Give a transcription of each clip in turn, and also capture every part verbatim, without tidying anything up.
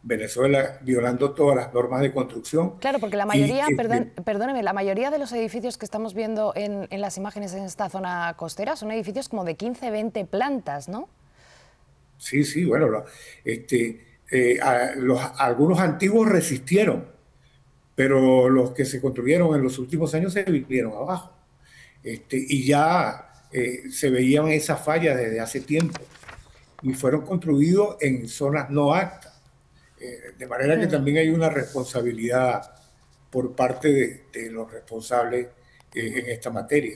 Venezuela violando todas las normas de construcción. Claro, porque la Y, mayoría, perdón, este, perdóneme, la mayoría de los edificios que estamos viendo en, en las imágenes en esta zona costera son edificios como de quince, veinte plantas, ¿no? sí, sí, bueno, lo- este, eh, a- los, algunos antiguos resistieron, pero los que se construyeron en los últimos años se vinieron abajo. Este, y ya eh, se veían esas fallas desde hace tiempo y fueron construidos en zonas no aptas. Eh, de manera que también hay una responsabilidad por parte de, de los responsables eh, en esta materia.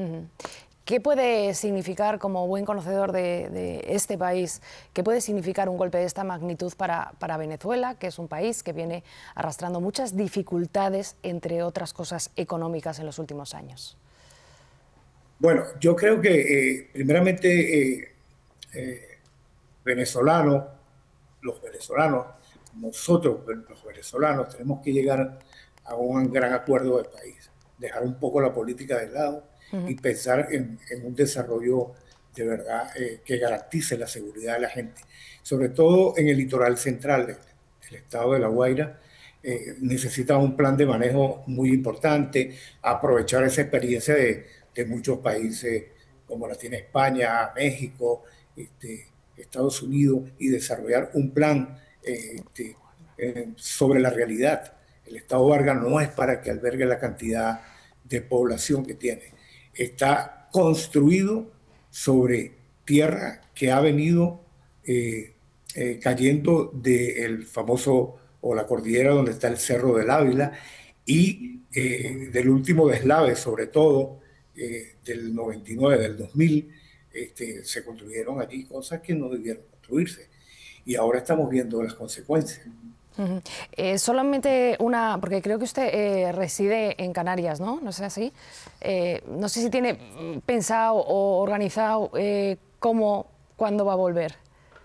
¿Qué puede significar, como buen conocedor de, de este país, qué puede significar un golpe de esta magnitud para, para Venezuela, que es un país que viene arrastrando muchas dificultades, entre otras cosas económicas, en los últimos años? Bueno, yo creo que eh, primeramente eh, eh, venezolanos, los venezolanos, nosotros los venezolanos tenemos que llegar a un gran acuerdo del país, dejar un poco la política de lado y pensar en, en un desarrollo de verdad eh, que garantice la seguridad de la gente, sobre todo en el litoral central del, del estado de La Guaira. Eh, necesita un plan de manejo muy importante, aprovechar esa experiencia de, de muchos países como la tiene España, México, este, Estados Unidos, y desarrollar un plan eh, este, eh, sobre la realidad. El Estado Vargas no es para que albergue la cantidad de población que tiene. Está construido sobre tierra que ha venido eh, eh, cayendo del famoso o la cordillera donde está el Cerro del Ávila y eh, del último deslave, sobre todo eh, del noventa y nueve, del dos mil, este, se construyeron allí cosas que no debieron construirse. Y ahora estamos viendo las consecuencias. Uh-huh. Eh, solamente una, porque creo que usted eh, reside en Canarias, ¿no? ¿No es así? Eh, no sé si tiene pensado o organizado eh, cómo, cuándo va a volver.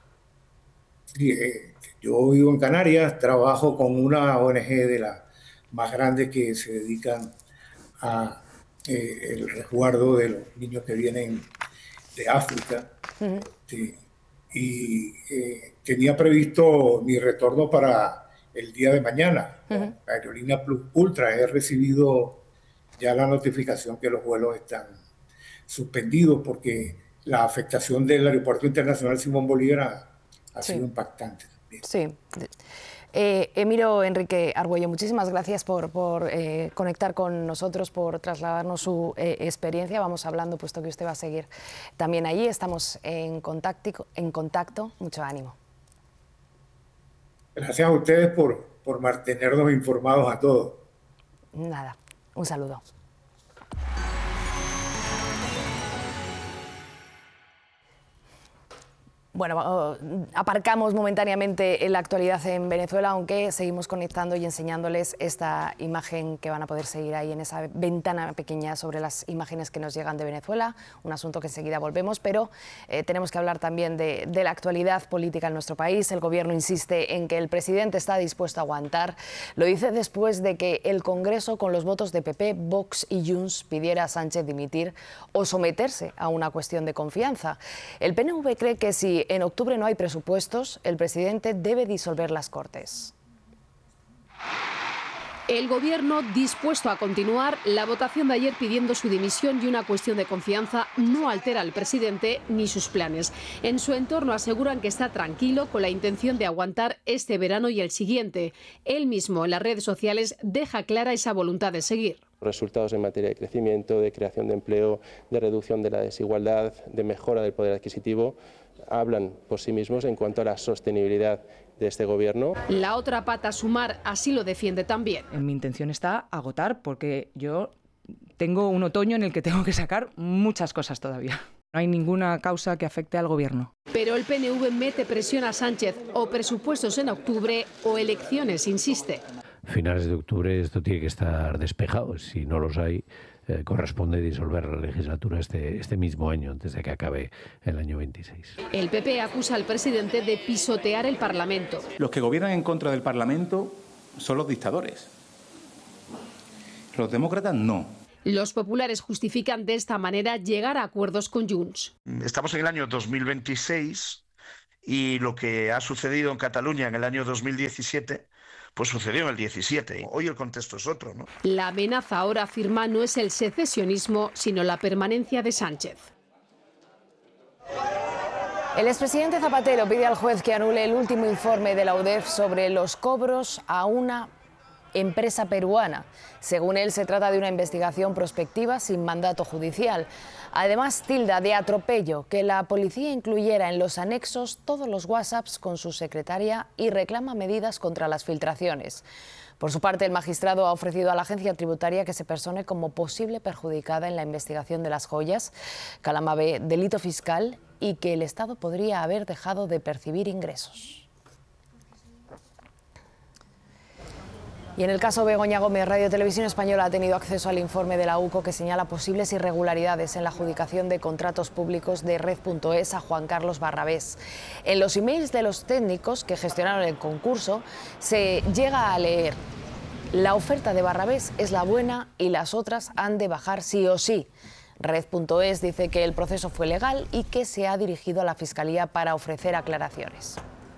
Sí, eh, yo vivo en Canarias, trabajo con una O N G de las más grandes que se dedican a eh, el resguardo de los niños que vienen de África. Este, y eh, tenía previsto mi retorno para el día de mañana con la aerolínea Plus Ultra. He recibido ya la notificación que los vuelos están suspendidos porque la afectación del Aeropuerto Internacional Simón Bolívar ha, ha Sí, sido impactante también. sí. Eh, Emiro Enrique Argüello, muchísimas gracias por, por eh, conectar con nosotros, por trasladarnos su eh, experiencia. Vamos hablando, puesto que usted va a seguir también allí. Estamos en contacto, en contacto. Mucho ánimo. Gracias a ustedes por, por mantenernos informados a todos. Nada, un saludo. Bueno, aparcamos momentáneamente en la actualidad en Venezuela, aunque seguimos conectando y enseñándoles esta imagen que van a poder seguir ahí en esa ventana pequeña sobre las imágenes que nos llegan de Venezuela, un asunto que enseguida volvemos, pero eh, tenemos que hablar también de, de la actualidad política en nuestro país. El gobierno insiste en que el presidente está dispuesto a aguantar. Lo dice después de que el Congreso, con los votos de P P, Vox y Junts, pidiera a Sánchez dimitir o someterse a una cuestión de confianza. El P N V cree que si en octubre no hay presupuestos, el presidente debe disolver las Cortes. El Gobierno dispuesto a continuar. La votación de ayer pidiendo su dimisión y una cuestión de confianza no altera al presidente ni sus planes. En su entorno aseguran que está tranquilo, con la intención de aguantar este verano y el siguiente. Él mismo en las redes sociales deja clara esa voluntad de seguir. Resultados en materia de crecimiento, de creación de empleo, de reducción de la desigualdad, de mejora del poder adquisitivo, hablan por sí mismos en cuanto a la sostenibilidad de este gobierno. La otra pata, Sumar, así lo defiende también. En mi intención está agotar, porque yo tengo un otoño en el que tengo que sacar muchas cosas todavía. No hay ninguna causa que afecte al gobierno. Pero el P N V mete presión a Sánchez, o presupuestos en octubre o elecciones, insiste. Finales de octubre esto tiene que estar despejado. Si no los hay, eh, corresponde disolver la legislatura este, este mismo año, antes de que acabe el año veintiséis. El P P acusa al presidente de pisotear el Parlamento. Los que gobiernan en contra del Parlamento son los dictadores. Los demócratas no. Los populares justifican de esta manera llegar a acuerdos con Junts. Estamos en el año dos mil veintiséis Y lo que ha sucedido en Cataluña en el año dos mil diecisiete, pues sucedió en el diecisiete. Hoy el contexto es otro, ¿no? La amenaza, ahora afirma, no es el secesionismo, sino la permanencia de Sánchez. El expresidente Zapatero pide al juez que anule el último informe de la U D E F sobre los cobros a una empresa peruana. Según él, se trata de una investigación prospectiva sin mandato judicial. Además, tilda de atropello que la policía incluyera en los anexos todos los WhatsApps con su secretaria y reclama medidas contra las filtraciones. Por su parte, el magistrado ha ofrecido a la agencia tributaria que se persone como posible perjudicada en la investigación de las joyas. Calama ve delito fiscal y que el Estado podría haber dejado de percibir ingresos. Y en el caso Begoña Gómez, Radio Televisión Española ha tenido acceso al informe de la U C O que señala posibles irregularidades en la adjudicación de contratos públicos de Red punto es a Juan Carlos Barrabés. En los emails de los técnicos que gestionaron el concurso se llega a leer: la oferta de Barrabés es la buena y las otras han de bajar sí o sí. Red punto es dice que el proceso fue legal y que se ha dirigido a la Fiscalía para ofrecer aclaraciones.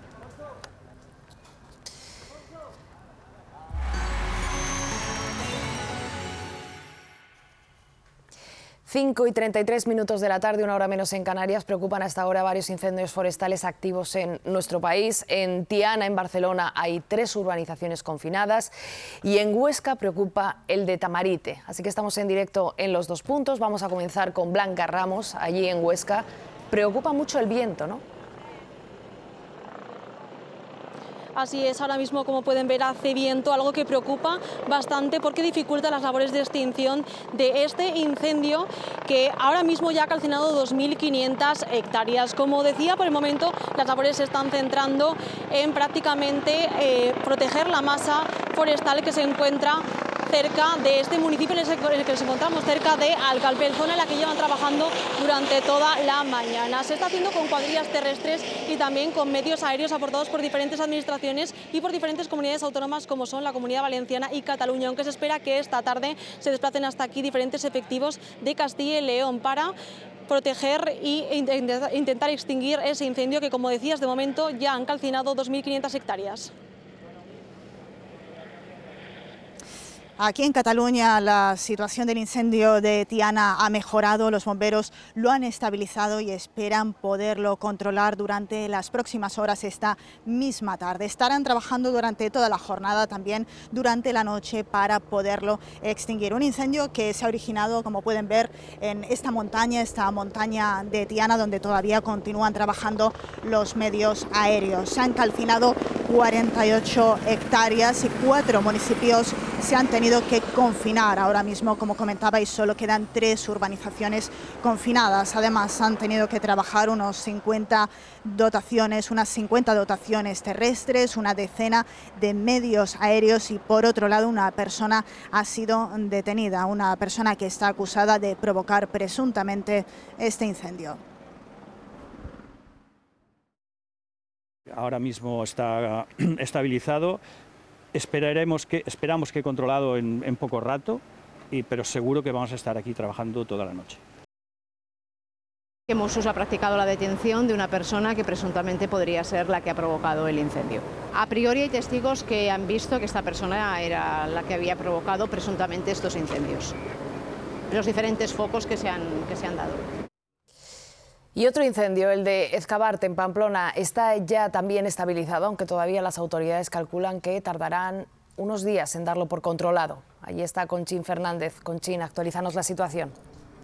cinco y treinta y tres minutos de la tarde, una hora menos en Canarias. Preocupan hasta ahora varios incendios forestales activos en nuestro país. En Tiana, en Barcelona, hay tres urbanizaciones confinadas y en Huesca preocupa el de Tamarite. Así que estamos en directo en los dos puntos. Vamos a comenzar con Blanca Ramos, allí en Huesca. Preocupa mucho el viento, ¿no? Así es, ahora mismo, como pueden ver, hace viento, algo que preocupa bastante porque dificulta las labores de extinción de este incendio que ahora mismo ya ha calcinado dos mil quinientas hectáreas. Como decía, por el momento las labores se están centrando en prácticamente eh, proteger la masa forestal que se encuentra cerca de este municipio en el que nos encontramos, cerca de Alcalpel, zona en la que llevan trabajando durante toda la mañana. Se está haciendo con cuadrillas terrestres y también con medios aéreos aportados por diferentes administraciones y por diferentes comunidades autónomas como son la Comunidad Valenciana y Cataluña, aunque se espera que esta tarde se desplacen hasta aquí diferentes efectivos de Castilla y León para proteger e intentar extinguir ese incendio que, como decías, de momento ya han calcinado dos mil quinientas hectáreas. Aquí en Cataluña la situación del incendio de Tiana ha mejorado, los bomberos lo han estabilizado y esperan poderlo controlar durante las próximas horas esta misma tarde. Estarán trabajando durante toda la jornada, también durante la noche, para poderlo extinguir. Un incendio que se ha originado, como pueden ver, en esta montaña, esta montaña de Tiana, donde todavía continúan trabajando los medios aéreos. Se han calcinado cuarenta y ocho hectáreas y cuatro municipios se han tenido que confinar. Ahora mismo, como comentabais, solo quedan tres urbanizaciones confinadas. Además, han tenido que trabajar unos cincuenta dotaciones, unas cincuenta dotaciones terrestres, una decena de medios aéreos y, por otro lado, una persona ha sido detenida, una persona que está acusada de provocar presuntamente este incendio. Ahora mismo está estabilizado. Esperaremos que, esperamos que controlado en, en poco rato, y, pero seguro que vamos a estar aquí trabajando toda la noche. Mossos ha practicado la detención de una persona que presuntamente podría ser la que ha provocado el incendio. A priori hay testigos que han visto que esta persona era la que había provocado presuntamente estos incendios. Los diferentes focos que se han, que se han dado. Y otro incendio, el de Ezcabarte, en Pamplona, está ya también estabilizado, aunque todavía las autoridades calculan que tardarán unos días en darlo por controlado. Allí está Conchín Fernández. Conchín, actualízanos la situación.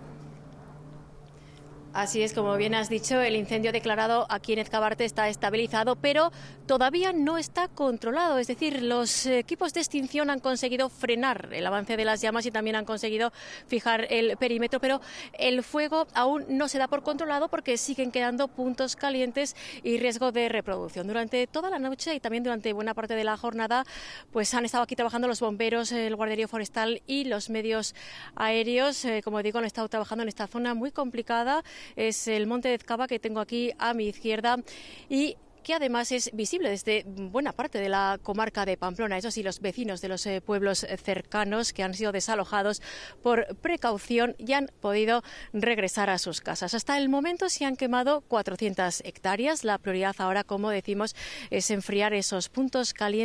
Así es, como bien has dicho, el incendio declarado aquí en Ezcabarte está estabilizado, pero todavía no está controlado. Es decir, los equipos de extinción han conseguido frenar el avance de las llamas y también han conseguido fijar el perímetro, pero el fuego aún no se da por controlado porque siguen quedando puntos calientes y riesgo de reproducción. Durante toda la noche y también durante buena parte de la jornada, pues han estado aquí trabajando los bomberos, el guarderío forestal y los medios aéreos. Eh, como digo, han estado trabajando en esta zona muy complicada. Es el monte de Ezcaba que tengo aquí a mi izquierda y que además es visible desde buena parte de la comarca de Pamplona. Eso sí, los vecinos de los eh, pueblos cercanos que han sido desalojados por precaución ya han podido regresar a sus casas. Hasta el momento se han quemado cuatrocientas hectáreas. La prioridad ahora, como decimos, es enfriar esos puntos calientes